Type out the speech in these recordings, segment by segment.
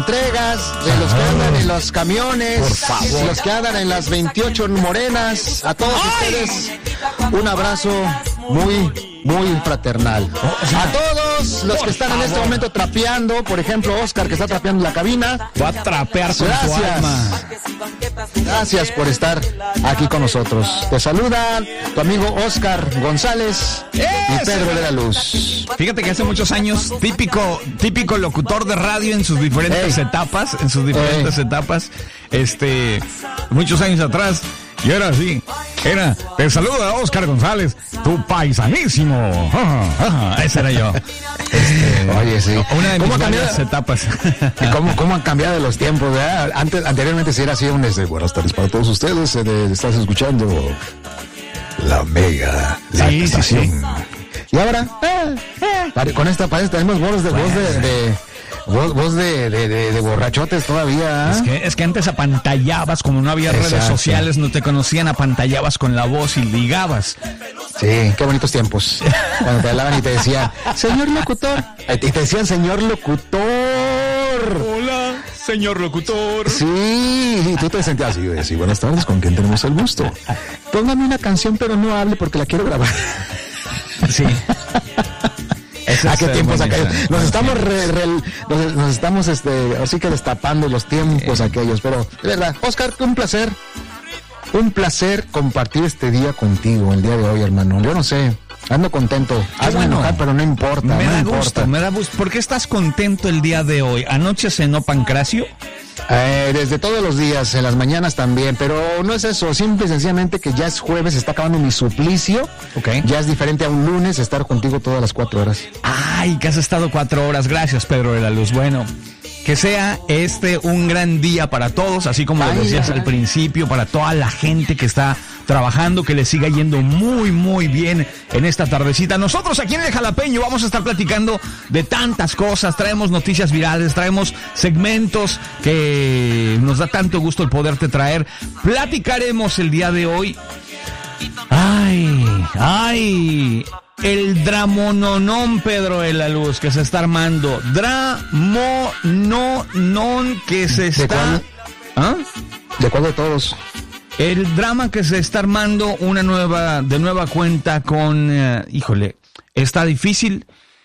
entregas, de los que andan en los camiones, por favor, los que andan en las 28 morenas, a todos ustedes un abrazo muy fraternal. A todos los que están en este momento trapeando, por ejemplo, Oscar, que está trapeando la cabina. Va a trapear con su alma. Gracias por estar aquí con nosotros. Te saluda tu amigo Oscar González y Pedro de la Luz. Fíjate que hace muchos años, típico locutor de radio en sus diferentes etapas, muchos años atrás, y era así. Te saluda Oscar González, tu paisanísimo. Ese era yo. Oye, sí. Una de mis varias etapas. ¿Cómo han cambiado los tiempos, ¿verdad? Anteriormente sí era así buenas tardes para todos ustedes. Estás escuchando la mega, la estación. Sí. Y ahora, con esta tenemos voz de borrachotes todavía. Es que antes apantallabas, como no había redes sociales, no te conocían, apantallabas con la voz y ligabas. Sí, qué bonitos tiempos. Cuando te hablaban y te decían, señor locutor. Y te decían, señor locutor. Hola, señor locutor. Sí, y tú te sentías así, sí, buenas tardes, ¿con quién tenemos el gusto? Póngame una canción, pero no hable porque la quiero grabar. Sí. ¿A qué tiempos aquellos? Nos estamos así que destapando los tiempos aquellos, pero de verdad, Oscar, un placer compartir este día contigo, el día de hoy, hermano. Yo no sé, ando contento. Hazme enojar, pero no importa. Me da gusto. ¿Por qué estás contento el día de hoy? ¿Anoche cenó pancracio? Desde todos los días, en las mañanas también, pero no es eso, simple y sencillamente que ya es jueves, está acabando mi suplicio. Okay. Ya es diferente a un lunes estar contigo todas las 4 horas. Ay, que has estado 4 horas, gracias Pedro de la Luz. Bueno, que sea un gran día para todos, así como lo decías al principio, para toda la gente que está trabajando, que le siga yendo muy bien en esta tardecita. Nosotros aquí en El Jalapeño vamos a estar platicando de tantas cosas, traemos noticias virales, traemos segmentos que nos da tanto gusto el poderte traer. Platicaremos el día de hoy. El dramononón, Pedro de la Luz, que se está armando. Dramononón que se está... ¿De cuál de todos? El drama que se está armando de nueva cuenta con... está difícil.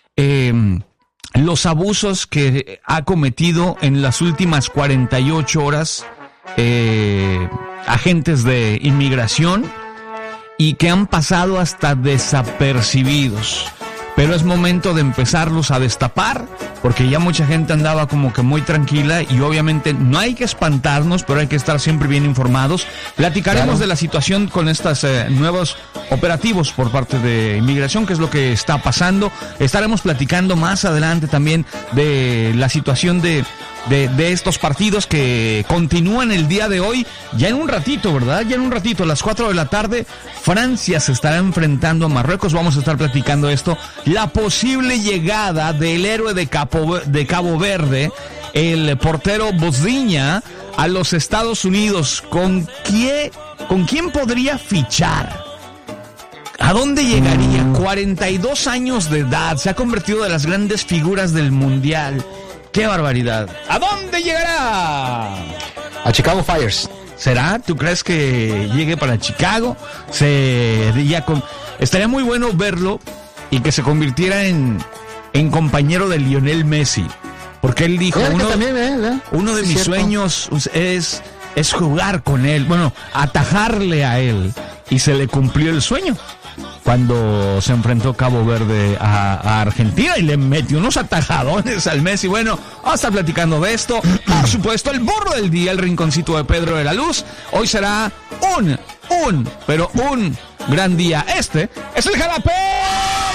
Los abusos que ha cometido en las últimas 48 horas agentes de inmigración, y que han pasado hasta desapercibidos. Pero es momento de empezarlos a destapar, porque ya mucha gente andaba como que muy tranquila, y obviamente no hay que espantarnos, pero hay que estar siempre bien informados. Platicaremos de la situación con estos nuevos operativos por parte de inmigración, que es lo que está pasando. Estaremos platicando más adelante también de la situación de estos partidos que continúan el día de hoy, ya en un ratito, ¿verdad? Ya en un ratito, a las 4 de la tarde, Francia se estará enfrentando a Marruecos. Vamos a estar platicando esto, la posible llegada del héroe de Cabo Verde, el portero Bosdiña, a los Estados Unidos. ¿Con quién podría fichar? ¿A dónde llegaría? 42 años de edad, se ha convertido de las grandes figuras del Mundial. ¡Qué barbaridad! ¿A dónde llegará? A Chicago Fires. ¿Será? ¿Tú crees que llegue para Chicago? Estaría muy bueno verlo y que se convirtiera en compañero de Lionel Messi. Porque él dijo, uno de mis sueños es jugar con él, atajarle a él. Y se le cumplió el sueño cuando se enfrentó Cabo Verde a Argentina y le metió unos atajadones al Messi. Bueno, vamos a estar platicando de esto. Por supuesto, el burro del día, el rinconcito de Pedro de la Luz. Hoy será un gran día. Este es el Jalapeño.